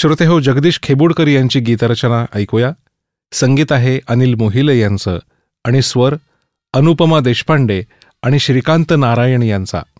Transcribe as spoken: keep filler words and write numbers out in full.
श्रोते हो, जगदीश खेबुडकर यांची गीतरचना ऐकूया. संगीत आहे अनिल मोहिले यांचं आणि स्वर अनुपमा देशपांडे आणि श्रीकांत नारायण यांचा.